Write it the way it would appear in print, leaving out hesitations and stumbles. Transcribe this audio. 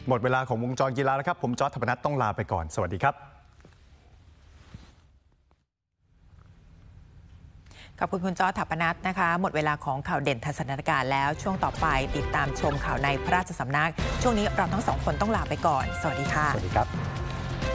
หมดเวลาของวงจรกีฬาแล้วครับผมจอร์จ ธรรมนัสต้องลาไปก่อนสวัสดีครับขอบคุณคุณจอร์จ ถปนัสนะคะหมดเวลาของข่าวเด่นทัศนการแล้วช่วงต่อไปติดตามชมข่าวในพระราชสำนักช่วงนี้เราทั้งสองคนต้องลาไปก่อนสวัสดีค่ะสวัสดีครับ